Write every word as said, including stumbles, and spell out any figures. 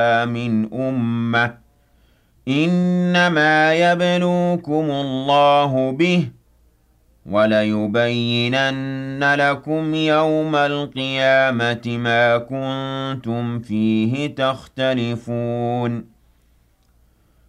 من أمة إنما يبلوكم الله به وَلَيُبَيِّنَنَّ لَكُمْ يَوْمَ الْقِيَامَةِ مَا كُنتُمْ فِيهِ تَخْتَلِفُونَ